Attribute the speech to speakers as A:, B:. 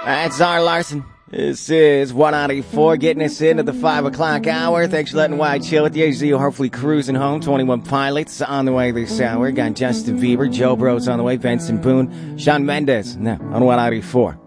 A: That's Czar Larson. This is 194, getting us into the 5 o'clock hour. Thanks for letting Wide chill with you. As you hopefully cruising home. 21 Pilots on the way this hour. Got Justin Bieber, Joe Bros on the way, Benson Boone, Shawn Mendes. Now on 194.